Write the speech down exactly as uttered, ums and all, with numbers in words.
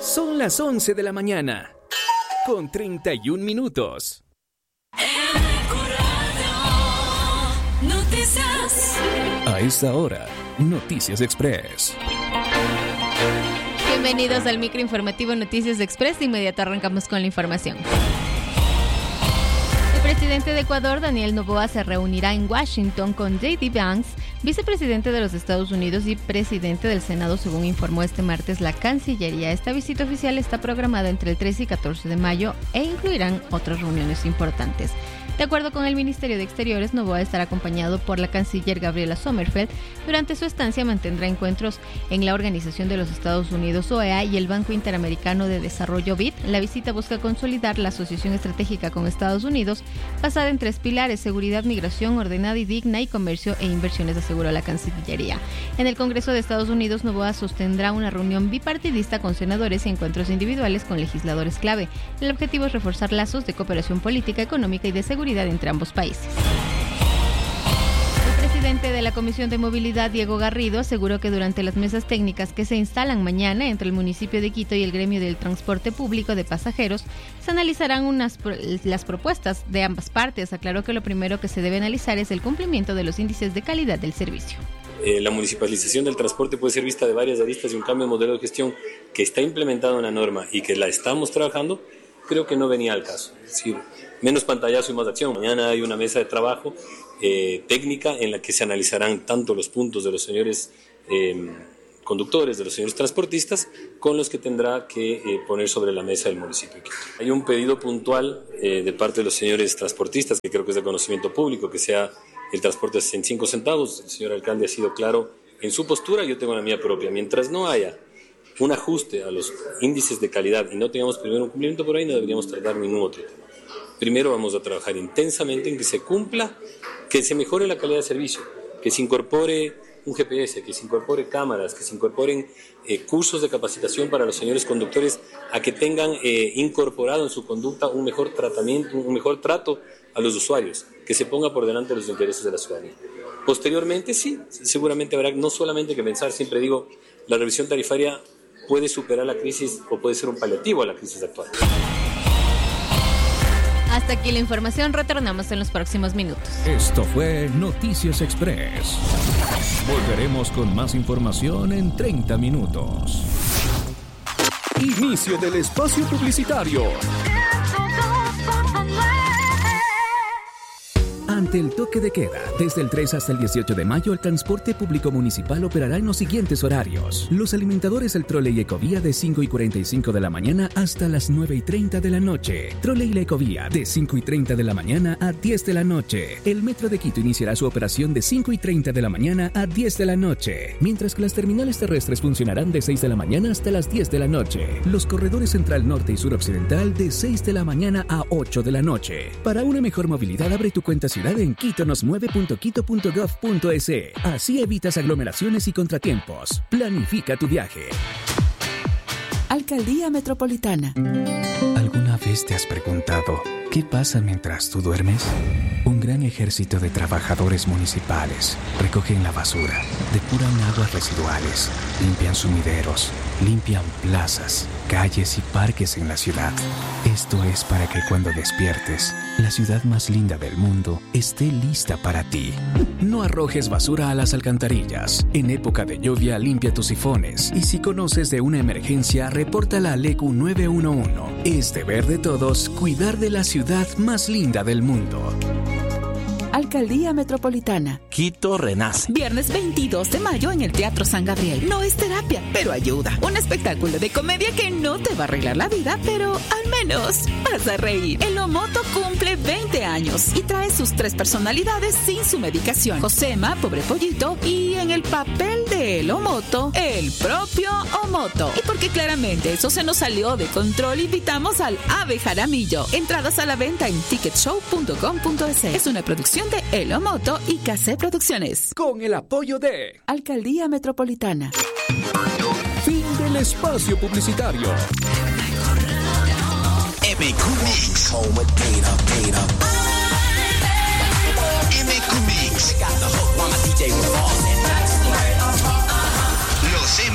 Son las once de la mañana, con treinta y un minutos. Noticias. A esta hora, Noticias Express. Bienvenidos al microinformativo Noticias Express. De inmediato arrancamos con la información. El presidente de Ecuador, Daniel Noboa, se reunirá en Washington con J D Vance, vicepresidente de los Estados Unidos y presidente del Senado, según informó este martes la Cancillería. Esta visita oficial está programada entre el trece y catorce de mayo e incluirán otras reuniones importantes. De acuerdo con el Ministerio de Exteriores, Noboa estará acompañado por la canciller Gabriela Sommerfeld. Durante su estancia mantendrá encuentros en la Organización de los Estados Unidos, O E A, y el Banco Interamericano de Desarrollo, B I D. La visita busca consolidar la asociación estratégica con Estados Unidos, basada en tres pilares: seguridad, migración ordenada y digna, y comercio e inversiones, aseguró la Cancillería. En el Congreso de Estados Unidos, Noboa sostendrá una reunión bipartidista con senadores y encuentros individuales con legisladores clave. El objetivo es reforzar lazos de cooperación política, económica y de seguridad entre ambos países. El presidente de la Comisión de Movilidad, Diego Garrido, aseguró que durante las mesas técnicas que se instalan mañana entre el municipio de Quito y el gremio del transporte público de pasajeros, se analizarán unas, las propuestas de ambas partes. Aclaró que lo primero que se debe analizar es el cumplimiento de los índices de calidad del servicio. Eh, la municipalización del transporte puede ser vista de varias aristas, y un cambio de modelo de gestión que está implementado en la norma y que la estamos trabajando, creo que no venía al caso. Es decir, menos pantallazo y más acción. Mañana hay una mesa de trabajo eh, técnica en la que se analizarán tanto los puntos de los señores eh, conductores, de los señores transportistas, con los que tendrá que eh, poner sobre la mesa el municipio de Quito. Hay un pedido puntual eh, de parte de los señores transportistas, que creo que es de conocimiento público, que sea el transporte de sesenta y cinco centavos. El señor alcalde ha sido claro en su postura, yo tengo la mía propia. Mientras no haya un ajuste a los índices de calidad y no tengamos primero un cumplimiento por ahí, no deberíamos tratar ningún otro tema. Primero vamos a trabajar intensamente en que se cumpla, que se mejore la calidad de servicio, que se incorpore un G P S, que se incorpore cámaras, que se incorporen eh, cursos de capacitación para los señores conductores, a que tengan eh, incorporado en su conducta un mejor tratamiento, un mejor trato a los usuarios, que se ponga por delante los intereses de la ciudadanía. Posteriormente, sí, seguramente habrá no solamente que pensar, siempre digo, la revisión tarifaria puede superar la crisis o puede ser un paliativo a la crisis actual. Hasta aquí la información, retornamos en los próximos minutos. Esto fue Noticias Express. Volveremos con más información en treinta minutos. Inicio del espacio publicitario. Ante el toque de queda, desde el tres hasta el dieciocho de mayo, el transporte público municipal operará en los siguientes horarios. Los alimentadores del Trole y Ecovía de cinco y cuarenta y cinco de la mañana hasta las nueve y treinta de la noche. Trole y la Ecovía de cinco y treinta de la mañana a diez de la noche. El Metro de Quito iniciará su operación de cinco y treinta de la mañana a diez de la noche, mientras que las terminales terrestres funcionarán de seis de la mañana hasta las diez de la noche. Los corredores Central Norte y Sur Occidental de seis de la mañana a ocho de la noche. Para una mejor movilidad, abre tu cuenta ciudad en quito nos mueve punto quito punto gov punto es. Así evitas aglomeraciones y contratiempos. Planifica tu viaje. Alcaldía Metropolitana. ¿Alguna vez te has preguntado qué pasa mientras tú duermes? Un gran ejército de trabajadores municipales recogen la basura, depuran aguas residuales, limpian sumideros, limpian plazas, calles y parques en la ciudad. Esto es para que cuando despiertes, la ciudad más linda del mundo esté lista para ti. No arrojes basura a las alcantarillas. En época de lluvia, limpia tus sifones. Y si conoces de una emergencia, repórtala al E Q nueve uno uno. Es deber de todos cuidar de la ciudad más linda del mundo. Alcaldía Metropolitana. Quito renace. Viernes veintidós de mayo en el Teatro San Gabriel. No es terapia, pero ayuda. Un espectáculo de comedia que no te va a arreglar la vida, pero al menos vas a reír. El Omoto cumple veinte años y trae sus tres personalidades sin su medicación. Josema, pobre pollito, y en el papel de El Omoto, el propio Omoto. Y porque claramente eso se nos salió de control, invitamos al Ave Jaramillo. Entradas a la venta en ticket show punto com punto es. Es una producción de El Omoto y Casé Producciones. Con el apoyo de Alcaldía Metropolitana. Fin del espacio publicitario. M Q Mix. M Q Mix.